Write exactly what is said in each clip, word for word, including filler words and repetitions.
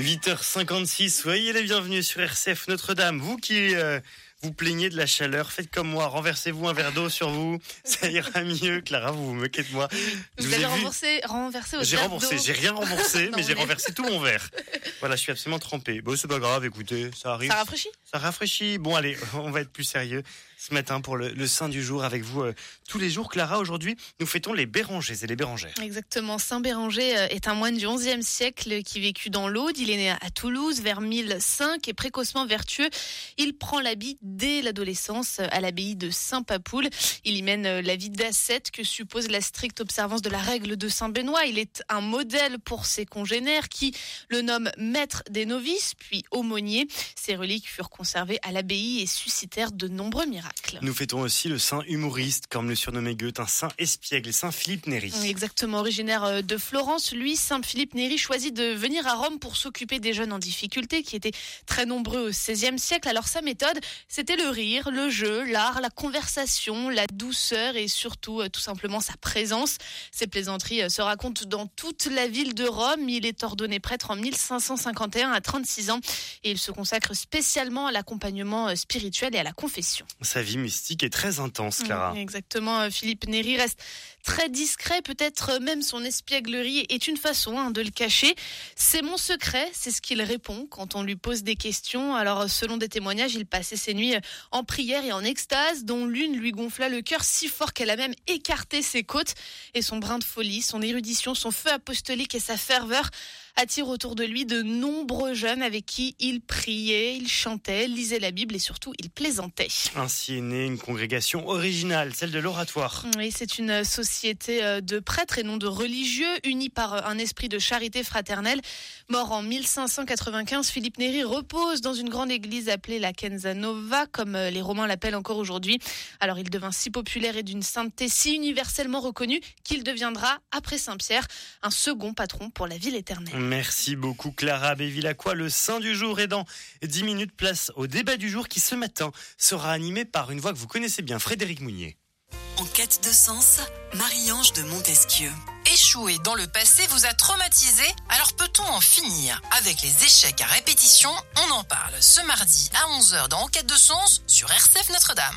huit heures cinquante-six, soyez les bienvenus sur R C F Notre-Dame. Vous qui euh, vous plaignez de la chaleur, faites comme moi, renversez-vous un verre d'eau sur vous, ça ira mieux. Clara, vous vous moquez de moi. Vous, vous avez renversé, renversé votre J'ai verre remboursé, d'eau. j'ai rien remboursé, Non, mais j'ai mais- renversé tout mon verre. Voilà, je suis absolument trempé. Bon, c'est pas grave, écoutez, ça arrive. Ça rafraîchit? Ça rafraîchit. Bon, allez, on va être plus sérieux ce matin pour le, le Saint du jour avec vous euh, tous les jours. Clara, aujourd'hui, nous fêtons les Bérangers et les Bérangères. Exactement. Saint Béranger euh, est un moine du onzième siècle qui vécut dans l'Aude. Il est né à Toulouse vers mille cinq et précocement vertueux. Il prend l'habit dès l'adolescence à l'abbaye de Saint-Papoul. Il y mène euh, la vie d'ascète que suppose la stricte observance de la règle de Saint-Benoît. Il est un modèle pour ses congénères qui le nomment maître des novices, puis aumônier. Ses reliques furent conservées à l'abbaye et suscitèrent de nombreux miracles. Nous fêtons aussi le saint humoriste, comme le surnommait Goethe, un saint espiègle, saint Philippe Néri. Exactement, originaire de Florence, lui, Saint Philippe Néri choisit de venir à Rome pour s'occuper des jeunes en difficulté qui étaient très nombreux au seizième siècle. Alors sa méthode, c'était le rire, le jeu, l'art, la conversation, la douceur et surtout tout simplement sa présence. Ses plaisanteries se racontent dans toute la ville de Rome. Il est ordonné prêtre en mille cinq cent cinquante et un à trente-six ans et il se consacre spécialement à l'accompagnement spirituel et à la confession. Sa vie mystique est très intense, Clara. Exactement, Philippe Néri reste très discret, peut-être même son espièglerie est une façon hein, de le cacher. C'est mon secret, c'est ce qu'il répond quand on lui pose des questions. Alors selon des témoignages, il passait ses nuits en prière et en extase, dont l'une lui gonfla le cœur si fort qu'elle a même écarté ses côtes. Et son brin de folie, son érudition, son feu apostolique et sa ferveur attire autour de lui de nombreux jeunes avec qui il priait, il chantait, lisait la Bible et surtout il plaisantait. Ainsi est née une congrégation originale, celle de l'Oratoire. Oui, c'est une société de prêtres et non de religieux, unis par un esprit de charité fraternelle. Mort en mille cinq cent quatre-vingt-quinze, Philippe Néri repose dans une grande église appelée la Kenzanova, comme les Romains l'appellent encore aujourd'hui. Alors il devint si populaire et d'une sainteté si universellement reconnue qu'il deviendra, après Saint-Pierre, un second patron pour la ville éternelle. Merci beaucoup Clara Bévilacqua. Le Saint du jour est dans dix minutes, place au débat du jour qui ce matin sera animé par une voix que vous connaissez bien, Frédéric Mounier. En quête de sens, Marie-Ange de Montesquieu. Échouer dans le passé vous a traumatisé, alors peut-on en finir avec les échecs à répétition? On en parle ce mardi à onze heures dans En quête de sens sur R C F Notre-Dame.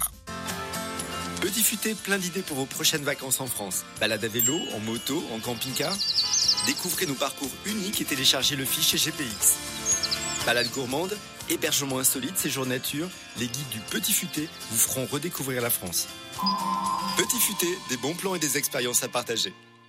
Petit Futé, plein d'idées pour vos prochaines vacances en France. Balade à vélo, en moto, en camping-car. Découvrez nos parcours uniques et téléchargez le fichier G P X. Balade gourmande, hébergement insolite, séjour nature, les guides du Petit Futé vous feront redécouvrir la France. Petit Futé, des bons plans et des expériences à partager.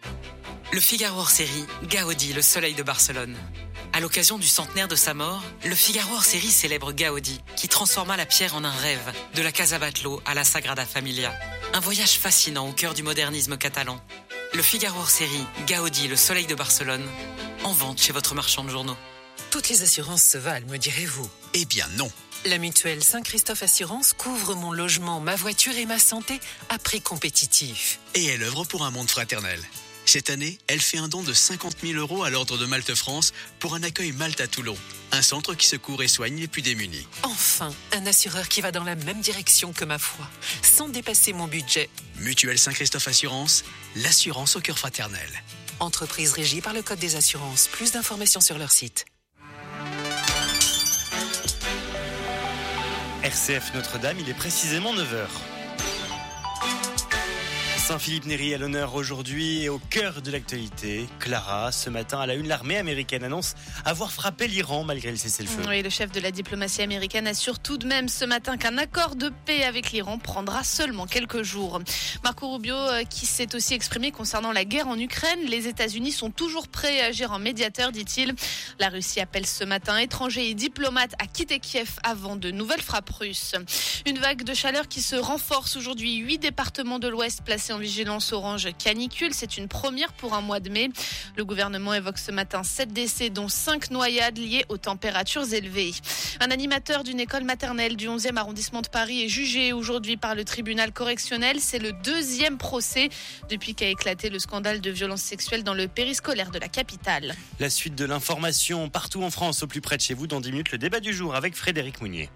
Le Figaro hors série, Gaudi, le soleil de Barcelone. À l'occasion du centenaire de sa mort, le Figaro hors série célèbre Gaudi, qui transforma la pierre en un rêve, de la Casa Batlló à la Sagrada Familia. Un voyage fascinant au cœur du modernisme catalan. Le Figaro hors série, Gaudi, le soleil de Barcelone, en vente chez votre marchand de journaux. Toutes les assurances se valent, me direz-vous? Eh bien non. La mutuelle Saint-Christophe Assurance couvre mon logement, ma voiture et ma santé à prix compétitif. Et elle œuvre pour un monde fraternel. Cette année, elle fait un don de cinquante mille euros à l'Ordre de Malte France pour un accueil Malte à Toulon, un centre qui secourt et soigne les plus démunis. Enfin, un assureur qui va dans la même direction que ma foi, sans dépasser mon budget. Mutuelle Saint-Christophe Assurance, l'assurance au cœur fraternel. Entreprise régie par le Code des assurances. Plus d'informations sur leur site. R C F Notre-Dame, il est précisément neuf heures. Saint-Philippe Néri à l'honneur aujourd'hui et au cœur de l'actualité. Clara, ce matin à la une, l'armée américaine annonce avoir frappé l'Iran malgré le cessez-le-feu. Oui, le chef de la diplomatie américaine assure tout de même ce matin qu'un accord de paix avec l'Iran prendra seulement quelques jours. Marco Rubio qui s'est aussi exprimé concernant la guerre en Ukraine. Les États-Unis sont toujours prêts à agir en médiateur, dit-il. La Russie appelle ce matin étrangers et diplomates à quitter Kiev avant de nouvelles frappes russes. Une vague de chaleur qui se renforce aujourd'hui. Huit départements de l'Ouest placés en vigilance orange canicule. C'est une première pour un mois de mai. Le gouvernement évoque ce matin sept décès, dont cinq noyades liées aux températures élevées. Un animateur d'une école maternelle du onzième arrondissement de Paris est jugé aujourd'hui par le tribunal correctionnel. C'est le deuxième procès depuis qu'a éclaté le scandale de violences sexuelles dans le périscolaire de la capitale. La suite de l'information partout en France, au plus près de chez vous. Dans dix minutes, le débat du jour avec Frédéric Mounier.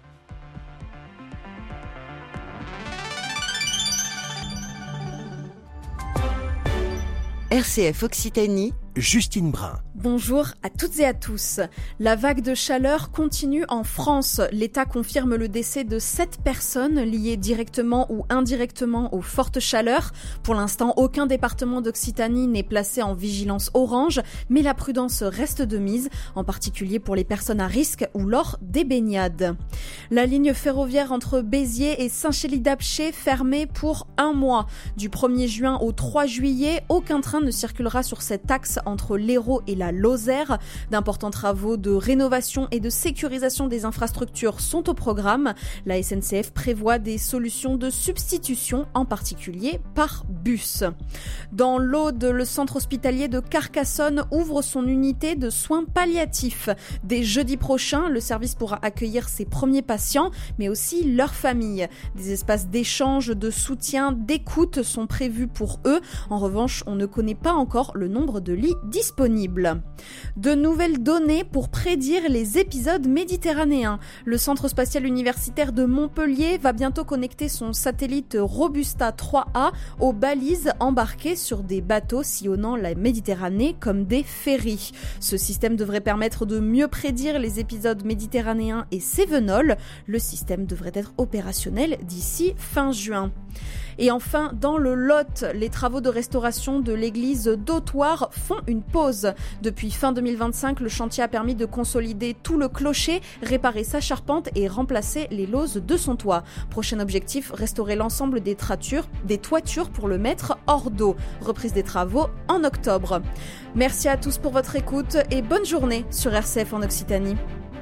R C F Occitanie, Justine Brun. Bonjour à toutes et à tous. La vague de chaleur continue en France. L'État confirme le décès de sept personnes liées directement ou indirectement aux fortes chaleurs. Pour l'instant, aucun département d'Occitanie n'est placé en vigilance orange, mais la prudence reste de mise, en particulier pour les personnes à risque ou lors des baignades. La ligne ferroviaire entre Béziers et Saint-Chély-d'Apcher fermée pour un mois. Du premier juin au trois juillet, aucun train ne circulera sur cette axe entre l'Hérault et la Lozère. D'importants travaux de rénovation et de sécurisation des infrastructures sont au programme. La S N C F prévoit des solutions de substitution, en particulier par bus. Dans l'Aude, le centre hospitalier de Carcassonne ouvre son unité de soins palliatifs. Dès jeudi prochain, le service pourra accueillir ses premiers patients, mais aussi leurs familles. Des espaces d'échange, de soutien, d'écoute sont prévus pour eux. En revanche, on ne connaît pas encore le nombre de lits disponibles. De nouvelles données pour prédire les épisodes méditerranéens. Le Centre spatial universitaire de Montpellier va bientôt connecter son satellite Robusta trois A aux balises embarquées sur des bateaux sillonnant la Méditerranée comme des ferries. Ce système devrait permettre de mieux prédire les épisodes méditerranéens et cévenols. Le système devrait être opérationnel d'ici fin juin. Et enfin, dans le Lot, les travaux de restauration de l'église d'Autoire font une pause. Depuis fin deux mille vingt-cinq, le chantier a permis de consolider tout le clocher, réparer sa charpente et remplacer les lauses de son toit. Prochain objectif, restaurer l'ensemble des, tratures, des toitures pour le mettre hors d'eau. Reprise des travaux en octobre. Merci à tous pour votre écoute et bonne journée sur R C F en Occitanie.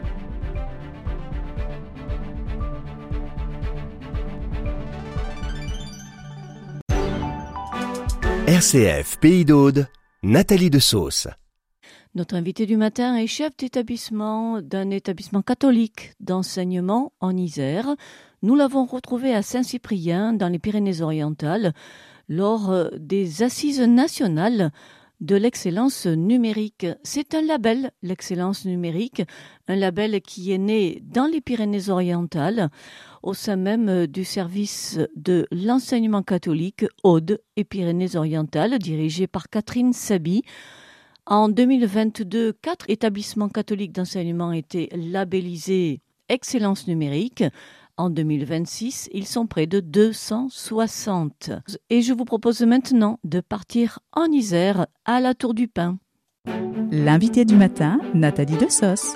R C F Pays d'Aude, Nathalie de Sauce. Notre invité du matin est chef d'établissement d'un établissement catholique d'enseignement en Isère. Nous l'avons retrouvé à Saint-Cyprien, dans les Pyrénées-Orientales, lors des Assises nationales de l'excellence numérique. C'est un label, l'excellence numérique, un label qui est né dans les Pyrénées-Orientales, au sein même du service de l'enseignement catholique Aude et Pyrénées-Orientales, dirigé par Catherine Saby. En deux mille vingt-deux, quatre établissements catholiques d'enseignement étaient labellisés Excellence numérique. En deux mille vingt-six, ils sont près de deux cent soixante. Et je vous propose maintenant de partir en Isère, à la Tour du Pin. L'invité du matin, Nathalie de Sauce.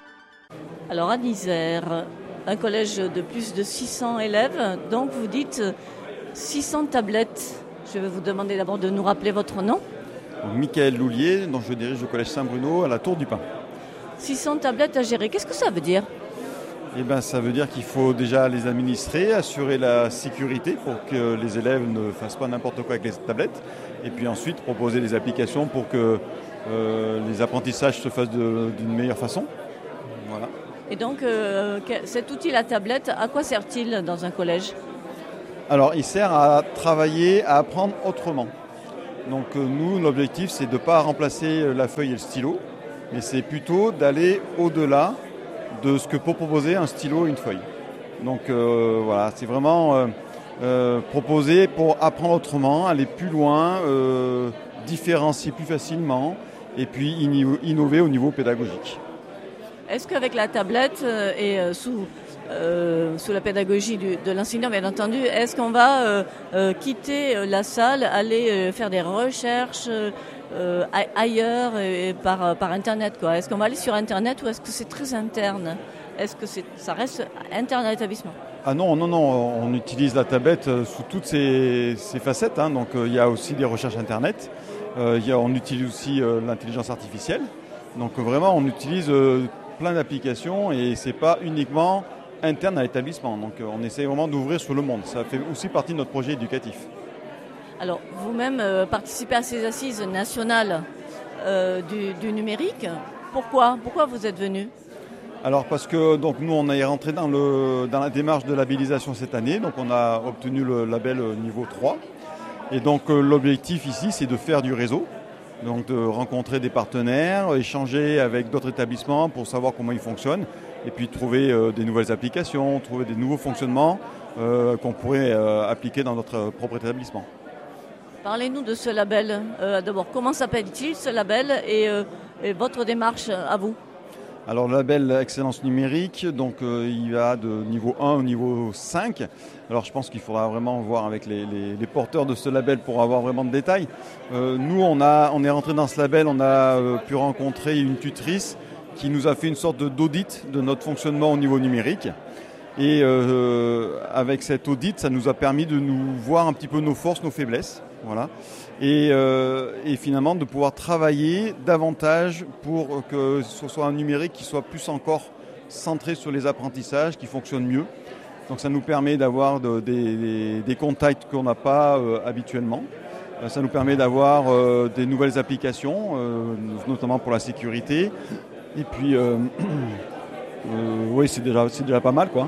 Alors en Isère, un collège de plus de six cents élèves, donc vous dites six cents tablettes. Je vais vous demander d'abord de nous rappeler votre nom. Michael Loulier, dont je dirige le collège Saint-Bruno à la Tour du Pin. six cents tablettes à gérer, qu'est-ce que ça veut dire ? Eh ben, ça veut dire qu'il faut déjà les administrer, assurer la sécurité pour que les élèves ne fassent pas n'importe quoi avec les tablettes, et puis ensuite proposer des applications pour que euh, les apprentissages se fassent de, d'une meilleure façon. Voilà. Et donc, euh, cet outil, la tablette, à quoi sert-il dans un collège ? Alors, il sert à travailler, à apprendre autrement. Donc, euh, nous, l'objectif, c'est de ne pas remplacer la feuille et le stylo, mais c'est plutôt d'aller au-delà de ce que peut proposer un stylo et une feuille. Donc, euh, voilà, c'est vraiment euh, euh, proposer pour apprendre autrement, aller plus loin, euh, différencier plus facilement, et puis innover au niveau pédagogique. Est-ce qu'avec la tablette euh, et euh, sous, euh, sous la pédagogie du, de l'enseignant, bien entendu, est-ce qu'on va euh, euh, quitter euh, la salle, aller euh, faire des recherches euh, ailleurs et par, par Internet, quoi ? Est-ce qu'on va aller sur Internet ou est-ce que c'est très interne ? Est-ce que c'est, ça reste interne à l'établissement ? Ah non, non, non, on utilise la tablette sous toutes ses, ses facettes. Hein, donc il y a aussi des recherches Internet. Euh, il y a, on utilise aussi euh, l'intelligence artificielle. Donc vraiment, on utilise euh, plein d'applications et c'est pas uniquement interne à l'établissement. Donc euh, on essaie vraiment d'ouvrir sur le monde. Ça fait aussi partie de notre projet éducatif. Alors vous-même euh, participez à ces assises nationales euh, du, du numérique. Pourquoi ? Pourquoi vous êtes venu ? Alors parce que donc nous on est rentré dans le dans la démarche de labellisation cette année, donc on a obtenu le label niveau trois. Et donc euh, l'objectif ici c'est de faire du réseau, donc de rencontrer des partenaires, échanger avec d'autres établissements pour savoir comment ils fonctionnent, et puis trouver euh, des nouvelles applications, trouver des nouveaux fonctionnements euh, qu'on pourrait euh, appliquer dans notre propre établissement. Parlez-nous de ce label. Euh, d'abord, comment s'appelle-t-il ce label et, euh, et votre démarche à vous? Alors le label Excellence numérique, donc euh, il va de niveau un au niveau cinq. Alors je pense qu'il faudra vraiment voir avec les, les, les porteurs de ce label pour avoir vraiment de détails. Euh, nous on, a, on est rentré dans ce label, on a euh, pu rencontrer une tutrice qui nous a fait une sorte de, d'audit de notre fonctionnement au niveau numérique. Et euh, avec cet audit, ça nous a permis de nous voir un petit peu nos forces, nos faiblesses. Voilà. Et, euh, et finalement de pouvoir travailler davantage pour que ce soit un numérique qui soit plus encore centré sur les apprentissages, qui fonctionne mieux. Donc ça nous permet d'avoir de, des, des, des contacts qu'on n'a pas euh, habituellement. Euh, ça nous permet d'avoir euh, des nouvelles applications, euh, notamment pour la sécurité. Et puis, euh, euh, oui, c'est déjà, c'est déjà pas mal, quoi.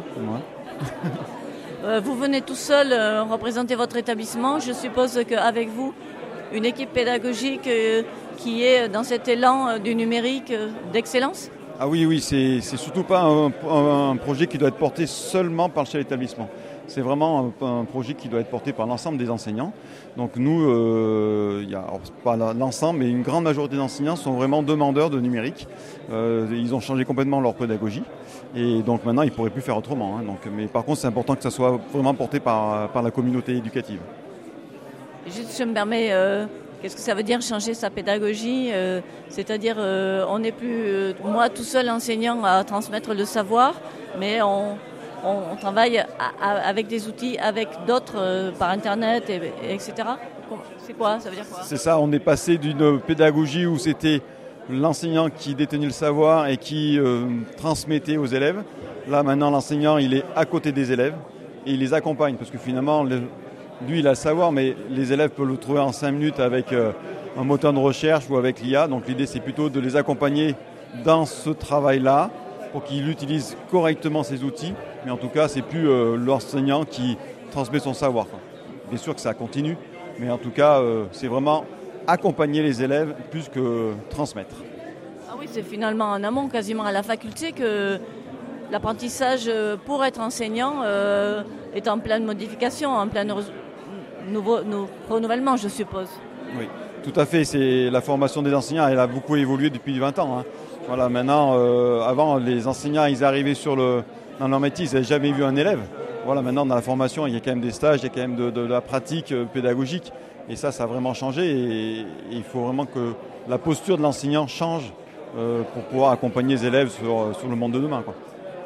Ouais. Vous venez tout seul euh, représenter votre établissement. Je suppose qu'avec vous, une équipe pédagogique euh, qui est dans cet élan euh, du numérique euh, d'excellence? Ah oui, oui, c'est, c'est surtout pas un, un, un projet qui doit être porté seulement par le chef d'établissement. C'est vraiment un, un projet qui doit être porté par l'ensemble des enseignants. Donc nous, euh, il y a alors, pas l'ensemble, mais une grande majorité d'enseignants sont vraiment demandeurs de numérique. Euh, ils ont changé complètement leur pédagogie. Et donc maintenant, ils ne pourraient plus faire autrement. Hein. Donc, mais par contre, c'est important que ça soit vraiment porté par, par la communauté éducative. Juste, je me permets, euh, qu'est-ce que ça veut dire changer sa pédagogie euh, C'est-à-dire, euh, on n'est plus, euh, moi tout seul enseignant à transmettre le savoir, mais on, on, on travaille à, à, avec des outils, avec d'autres, euh, par Internet, et, et, etc. C'est quoi? Ça veut dire quoi? C'est ça, on est passé d'une pédagogie où c'était l'enseignant qui détenait le savoir et qui euh, transmettait aux élèves. Là, maintenant, l'enseignant, il est à côté des élèves et il les accompagne parce que finalement, le, lui, il a le savoir, mais les élèves peuvent le trouver en cinq minutes avec euh, un moteur de recherche ou avec l'I A. Donc, l'idée, c'est plutôt de les accompagner dans ce travail-là pour qu'ils utilisent correctement ces outils. Mais en tout cas, c'est plus euh, l'enseignant qui transmet son savoir, quoi. Bien sûr que ça continue, mais en tout cas, euh, c'est vraiment accompagner les élèves plus que transmettre. Ah oui, c'est finalement en amont, quasiment à la faculté, que l'apprentissage pour être enseignant euh, est en pleine modification, en plein re- nouveau, nou- renouvellement, je suppose. Oui, tout à fait. C'est, la formation des enseignants, elle a beaucoup évolué depuis vingt ans. Hein. Voilà, maintenant, euh, avant, les enseignants, ils arrivaient sur le, dans leur métier, ils n'avaient jamais vu un élève. Voilà, maintenant, dans la formation, il y a quand même des stages, il y a quand même de, de, de la pratique pédagogique. Et ça, ça a vraiment changé et, et il faut vraiment que la posture de l'enseignant change euh, pour pouvoir accompagner les élèves sur, sur le monde de demain, quoi.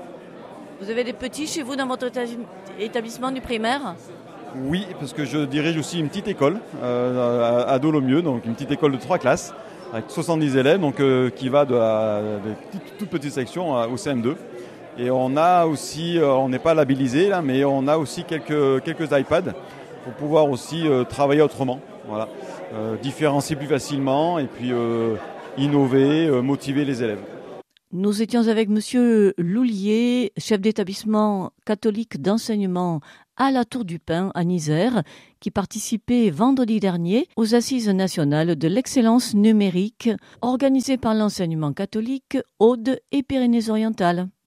Vous avez des petits chez vous dans votre établissement du primaire? Oui, parce que je dirige aussi une petite école euh, à, à Dolomieu, donc une petite école de trois classes avec soixante-dix élèves, donc euh, qui va de, la, de toute, toute petite section au C M deux. Et on a aussi, euh, on n'est pas labellisé là, mais on a aussi quelques, quelques iPads pour pouvoir aussi euh, travailler autrement, voilà, euh, différencier plus facilement et puis euh, innover, euh, motiver les élèves. Nous étions avec Monsieur Loulier, chef d'établissement catholique d'enseignement à la Tour du Pin à Isère, qui participait vendredi dernier aux Assises nationales de l'excellence numérique organisées par l'enseignement catholique Aude et Pyrénées-Orientales.